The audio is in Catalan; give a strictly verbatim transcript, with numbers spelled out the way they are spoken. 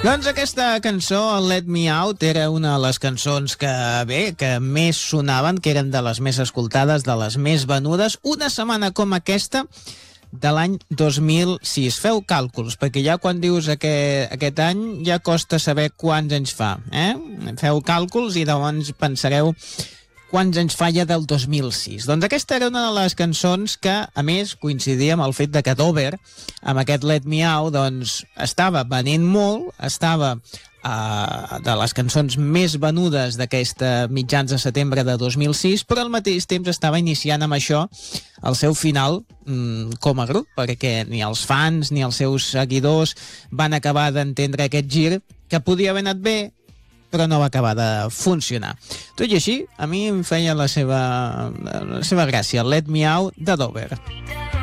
Doncs aquesta cançó, el Let Me Out, era una de les cançons que, bé, que més sonaven, que eren de les més escoltades, de les més venudes, una setmana com aquesta de l'any dos mil sis. Feu càlculs, perquè ja quan dius aquest, aquest any ja costa saber quants anys fa. Eh? Feu càlculs i llavors pensareu quants anys fa ja del dos mil sis. Doncs aquesta era una de les cançons que, a més, coincidia amb el fet de que Dover, amb aquest Let Me Out, doncs, estava venent molt, estava uh, de les cançons més venudes d'aquesta mitjans de setembre de dos mil sis, però al mateix temps estava iniciant amb això el seu final mm, com a grup, perquè ni els fans ni els seus seguidors van acabar d'entendre aquest gir, que podia haver anat bé, però no va acabar de funcionar. Tot i així, a mi em feia la seva, la seva gràcia, Let Me Out de Dover.